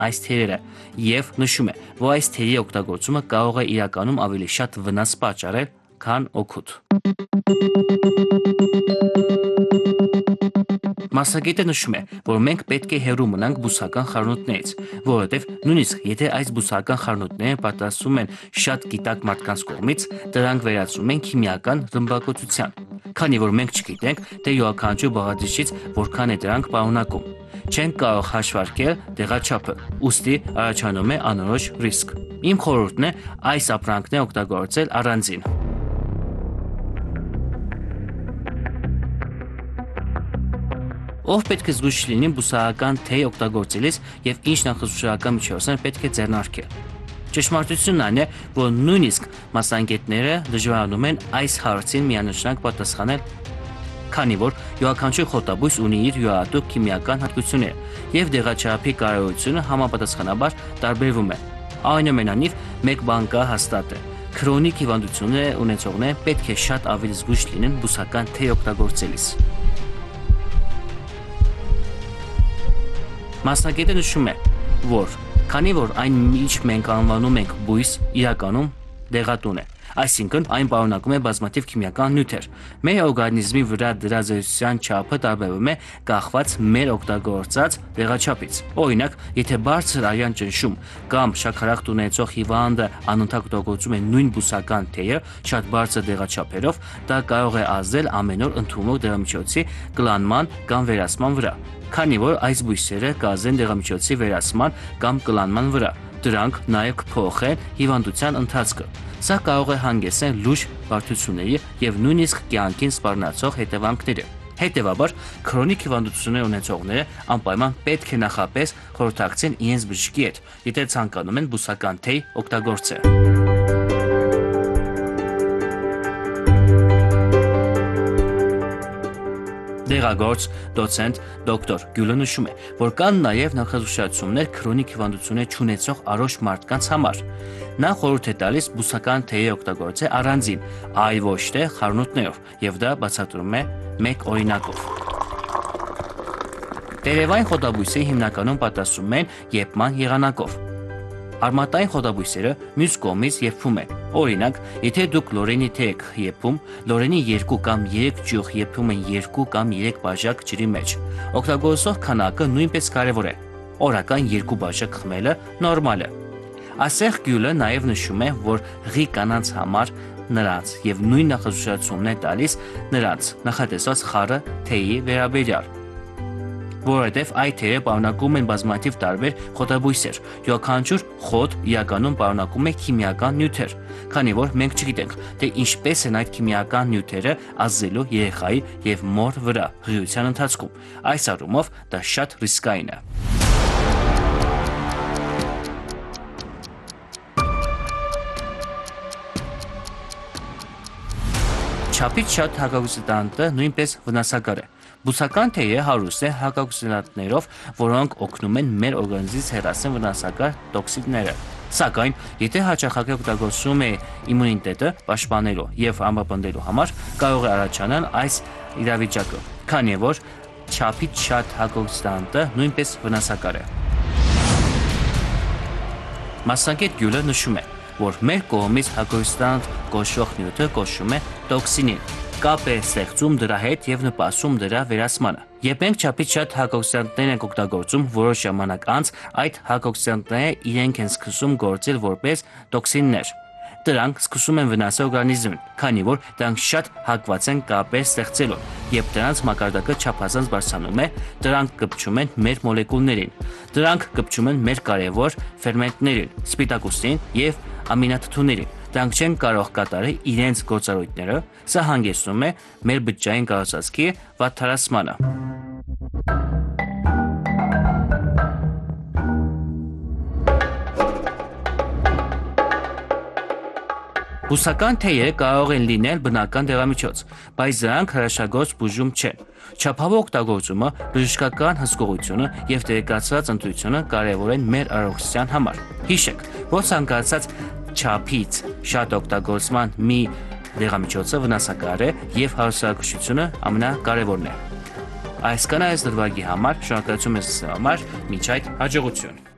այս թեյերը եւ նշում է, որ այս թեյի օգտագործումը կարող է իրականում ավելի շատ վնաս պատճառել, քան օգուտ։ Մասնագետը նշում է, որ մենք պետք է հեռու մնանք բուսական խառնուրդներից, որովհետև նույնիսկ եթե այս բուսական խառնուրդները պատրաստվում են շատ գիտակ մարդկանց կողմից, դրանք վերածվում են քիմիական ռմբակոծության, քանի որ մենք չգիտենք, թե յուրաքանչյուր բաղադրիչից որքան է դրանք պարունակում։ Չենք կարող հաշվարկել դեղաչափը, ուստի առաջանում է անորոշ ռիսկ։ Իմ խորհուրդն է այս ապրանքները օգտագործել առանձին։ Ով պետք է զգույշ լինի բուսական թեյ օգտագործելիս եւ ինչ նախազգուշական միջոցներ պետք է ձեռնարկել։ Ճշմարտությունն այն է, որ նույնիսկ մասնագետները դժվարանում են այս հարցին միանշանակ պատասխանել, քանի որ յուրաքանչյուր խոտաբույս ունի իր յուրահատուկ քիմիական հատկությունները եւ դեղաչափի կարողությունը համապատասխանաբար տարբերվում է։ Այնուամենայնիվ, մեկ բան կա հաստատ է. քրոնիկ հիվանդություններ ունեցողները պետք է շատ ավելի զգույշ լինեն բուսական թեյ օգտագործելիս։ Մասնագետը նշում է, որ քանի որ այն ինչ մենք անվանում ենք բույս, իրականում դեղատուն է, այսինքն այն պարունակում է բազմաթիվ քիմիական նյութեր։ Մեր օրգանիզմի վրա դրա ազդեցության չափը տարբերվում է կախված մեր օգտագործած դեղաչափից։ Օրինակ, եթե բարձր արյան ճնշում կամ շաքարախտ ունեցող հիվանդը անընդհատ օգտագործում է նույն բուսական թեյը շատ բարձր դեղաչափերով, դա կարող է ազդել ամեն օր ընդունվող դեղամիջոցի կլանման կամ վերացման վրա, քանի որ այս բույսերը կազդեն դեղամիջոցի վերացման կամ կլանման վրա, դրանք նաև կփոխեն հիվանդության ընթացքը։ Սա կարող է հանգեցնել լուրջ բարդությունների եւ նույնիսկ կյանքին սպառնացող հետևանքների։ Հետևաբար, քրոնիկ հիվանդություններ ունեցողները անպայման պետք է նախապես խորհրդակցեն իրենց բժշկի հետ, եթե ցանկանում են բուսական թեյ օգտագործել։ Դեղագործ, դոցենտ, դոկտոր Գյուլը նշում է, որ կան նաև նախազգուշացումներ քրոնիկ հիվանդություններ չունեցող առողջ մարդկանց համար։ Նա խորհուրդ է տալիս բուսական թեյ օգտագործել առանձին, այլ ոչ թե խառնուրդներով, եւ դա բացատրում է մեկ օրինակով։ Տերևային խոտաբույսերը հիմնականում պատրաստվում են եփման եղանակով։ Արմատային խոտաբույսերը մյուս կողմից եփվում են։ Օրինակ, եթե դուք լորենի թեյ եք եփում, լորենի 2 կամ 3 ճյուղ եփում են 2 կամ 3 բաժակ ջրի մեջ։ Օգտագործող քանակը նույնպես կարևոր է։ Օրական 2 բաժակ խմելը նորմալ է։ Ասեղ Գյուլը նաև նշում է, որ ղի կանանց համար նրանց եւ նույն նախազգուշացումն է տալիս նրանց նախատեսված խառը թեյի վերաբերյալ, որովհետև այդ թեյերը պարունակում են բազմաթիվ տարբեր խոտաբույսեր։ Յուրաքանչյուր խոտ իրականում պարունակում է քիմիական նյութեր, քանի որ մենք չգիտենք, թե ինչպես են այդ քիմիական նյութերը ազդելու երեխայի եւ մոր վրա հղիության ընթացքում։ Այս առումով դա շատ ռիսկային է։ Չափից շատ հակօքսիդանտը նույնպես վնասակար է։ Բուսական թեյը հարուստ է հակօքսիդանտներով, որոնք օգնում են մեր օրգանիզմից հեռացնել վնասակար տոքսինները։ Սակայն, եթե հաճախակի օգտագործում է իմունիտետը պաշտպանելու եւ ամրապնդելու համար, կարող է առաջանալ այս իրավիճակը, քանի որ չափից շատ հակօքսիդանտը նույնպես վնասակար է։ Մասնագետ Գյուլը նշում է, որ մեր կողմից հակօքսիդանտ կոչվող նյութը կոչվում է տոքսինին, կապ է ստեղծում դրա հետ եւ նպաստում դրա վերացմանը։ Երբ մենք չափից շատ հակօքսիդանտներ ենք օգտագործում, որոշ ժամանակ անց այդ հակօքսիդանտները իրենք են սկսում գործել որպես տոքսիններ։ Դրանք սկսում են վնասել օրգանիզմին, քանի որ դրանք շատ հակված են կապեր ստեղծելու, երբ դրանց մակարդակը չափազանց բարձրանում է, դրանք կպչում են մեր մոլեկուլներին։ Դրանք կպչում են մեր կարևոր ֆերմենտներին, սպիտակուցներին եւ ամինաթթուներին։ Դրանք չեն կարող կատարել իրենց գործառույթները, սա հանգեցնում է մեր բջջային կառուցվածքի վատթարացմանը։ Բուսական թեյերը կարող են լինել բնական դեղամիջոց, բայց դրանք հրաշագործ բուժում չեն։ Չափավոր օգտագործումը, բժշկական հսկողությունը եւ տեղեկացված ընտրությունը կարեւոր են մեր առողջության համար։ Հիշեք, որ ցանկացած չափից շատ օգտագործման մի դեղամիջոցը վնասակար է եւ հարուսակշությունը ամենակարևորն է։ Այսքանը այս դրվագի համար շնորհակալություն մեզ համար, մինչ այդ հաջողություն։